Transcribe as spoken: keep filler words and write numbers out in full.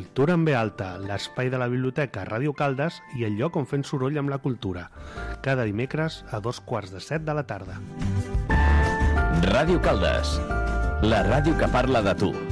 Cultura en ve alta, l'espai de la biblioteca Ràdio Caldes i el lloc on fem soroll amb la cultura. Cada dimecres a dos quarts de set de la tarda. Ràdio Caldes, la ràdio que parla de tu.